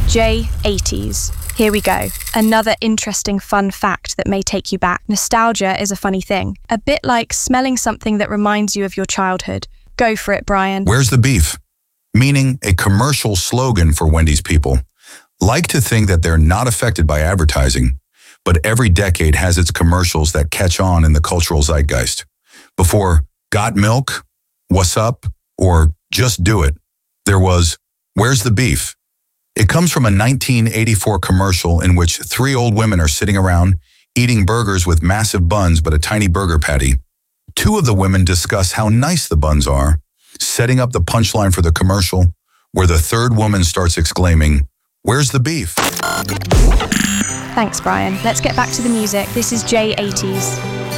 J80s. Here we go. Another interesting fun fact that may take you back. Nostalgia is a funny thing. A bit like smelling something that reminds you of your childhood. Go for it, Brian. Where's the beef? Meaning a commercial slogan for Wendy's people. Like to think that they're not affected by advertising, but every decade has its commercials that catch on in the cultural zeitgeist. Before Got Milk, What's Up, or Just Do It, there was Where's the Beef? It comes from a 1984 commercial in which three old women are sitting around eating burgers with massive buns but a tiny burger patty. Two of the women discuss how nice the buns are, setting up the punchline for the commercial, where the third woman starts exclaiming, "Where's the beef?" Thanks, Brian. Let's get back to the music. This is J80s.